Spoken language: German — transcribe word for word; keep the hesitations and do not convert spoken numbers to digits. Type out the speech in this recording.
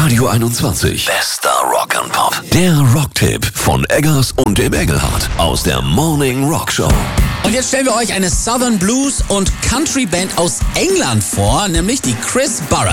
Radio einundzwanzig. Bester Rock and Pop. Der Rocktipp von Eggers und dem Engelhardt aus der Morning Rock Show. Und jetzt stellen wir euch eine Southern Blues und Country Band aus England vor, nämlich die Chris Burress.